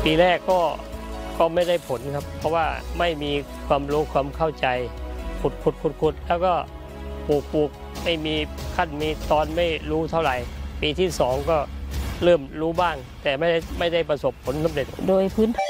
ปีแรกก็ไม่ได้ผลครับเพราะว่าไม่มีความรู้ความเข้าใจขุดแล้วก็ปลูกไม่มีขั้นมีตอนไม่รู้เท่าไหร่ปีที่2ก็เริ่มรู้บ้างแต่ไม่ได้ประสบผลสำเร็จโดยพื้นฐาน